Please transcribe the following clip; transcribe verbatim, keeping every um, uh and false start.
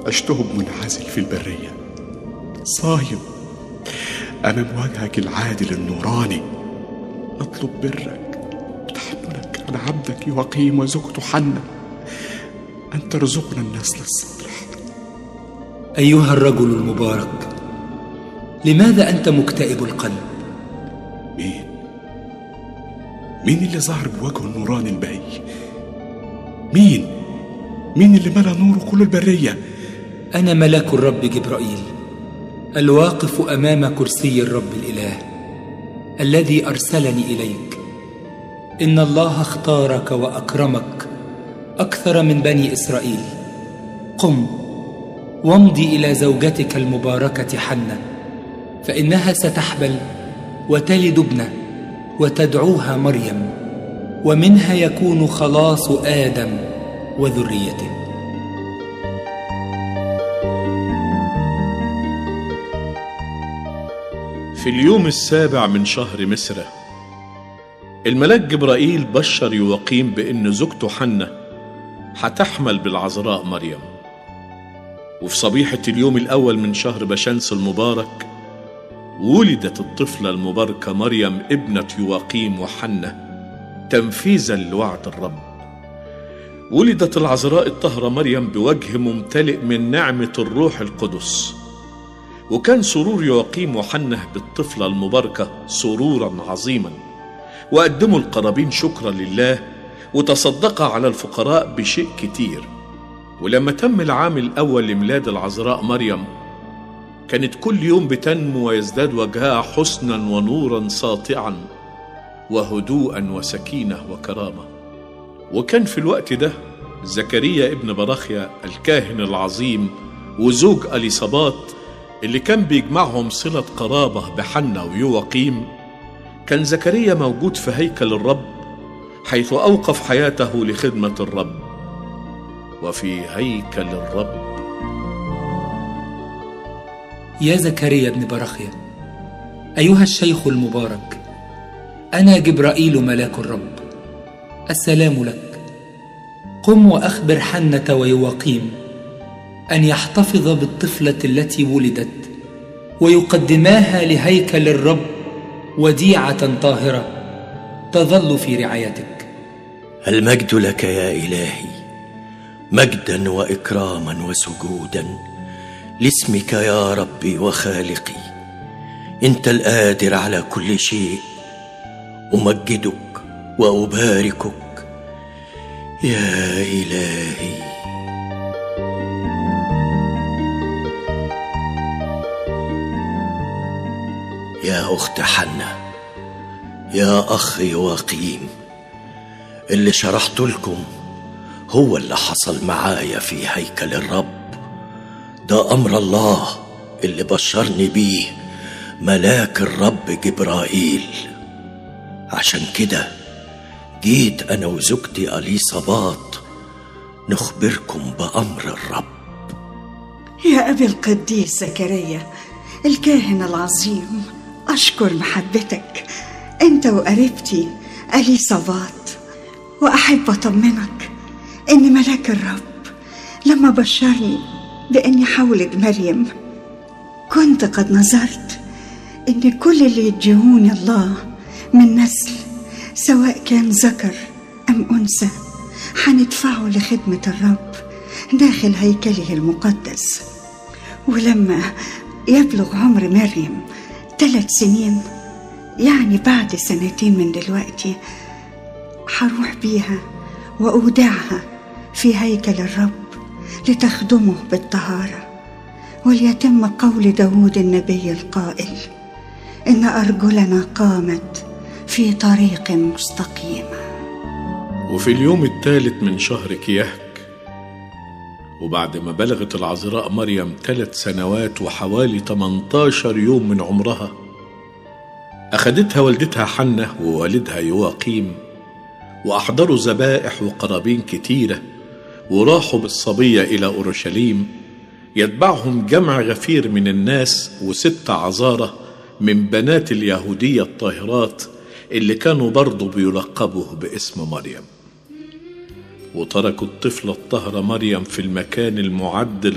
عشتهم منعزل في البرية، صايم أمام وجهك العادل النوراني، أطلب برك وتحننك على عبدك يواقيم وزوجته حنة، أن ترزقنا النسل الصالح. أيها الرجل المبارك، لماذا أنت مكتئب القلب؟ مين؟ مين اللي ظهر بوجهه النوراني البهي؟ مين؟ مين اللي ملا نوره كل البرية؟ أنا ملاك الرب جبرائيل، الواقف أمام كرسي الرب الإله، الذي أرسلني إليك. إن الله اختارك وأكرمك أكثر من بني إسرائيل. قم وامضي إلى زوجتك المباركة حنة، فإنها ستحبل وتلد ابنة وتدعوها مريم، ومنها يكون خلاص آدم وذريته. في اليوم السابع من شهر مصر، الملاك جبرائيل بشر يواقيم بأن زوجته حنة هتحمل بالعذراء مريم. وفي صبيحة اليوم الأول من شهر بشمس المبارك ولدت الطفلة المباركة مريم ابنة يواقيم وحنة تنفيذا لوعد الرب. ولدت العذراء الطاهرة مريم بوجه ممتلئ من نعمة الروح القدس، وكان سرور يواقيم وحنة بالطفلة المباركة سرورا عظيما، وقدموا القرابين شكرا لله، وتصدقا على الفقراء بشيء كتير. ولما تم العام الأول لميلاد العذراء مريم، كانت كل يوم بتنمو ويزداد وجهها حسنا ونورا ساطعا وهدوءا وسكينة وكرامة. وكان في الوقت ده زكريا ابن براخيا الكاهن العظيم وزوج أليصابات اللي كان بيجمعهم صلة قرابة بحنة ويواقيم، كان زكريا موجود في هيكل الرب، حيث أوقف حياته لخدمة الرب. وفي هيكل الرب. يا زكريا ابن براخيا، أيها الشيخ المبارك، أنا جبرائيل ملاك الرب، السلام لك. قم وأخبر حنة ويواقيم أن يحتفظ بالطفلة التي ولدت ويقدماها لهيكل الرب وديعة طاهرة تظل في رعايتك. المجد لك يا إلهي، مجدا وإكراما وسجودا لاسمك يا ربي وخالقي. أنت القادر على كل شيء، أمجدك وأباركك يا إلهي. يا أخت حنة، يا أخ يواقيم، اللي شرحت لكم هو اللي حصل معايا في هيكل الرب. ده أمر الله اللي بشرني بيه ملاك الرب جبرائيل. عشان كده جيت أنا وزوجتي أليصابات نخبركم بأمر الرب. يا أبي القديس زكريا الكاهن العظيم، أشكر محبتك أنت وقريبتي أليصابات، وأحب أطمنك إن ملاك الرب لما بشرني بأني حولد مريم، كنت قد نظرت إن كل اللي يديهوني الله من نسل، سواء كان ذكر أم أنثى، حندفعه لخدمة الرب داخل هيكله المقدس. ولما يبلغ عمر مريم ثلاث سنين، يعني بعد سنتين من دلوقتي، حروح بيها وأودعها في هيكل الرب لتخدمه بالطهارة، وليتم قول داود النبي القائل: إن أرجلنا قامت في طريق مستقيم. وفي اليوم الثالث من شهر كيهك، وبعد ما بلغت العذراء مريم ثلاث سنوات وحوالي ثمانية عشر يوم من عمرها، أخدتها والدتها حنة ووالدها يواقيم، وأحضروا ذبائح وقرابين كتيرة، وراحوا بالصبية إلى أورشليم، يتبعهم جمع غفير من الناس وست عذارة من بنات اليهودية الطاهرات اللي كانوا برضو بيلقبوا باسم مريم. وتركوا الطفلة الطاهرة مريم في المكان المعد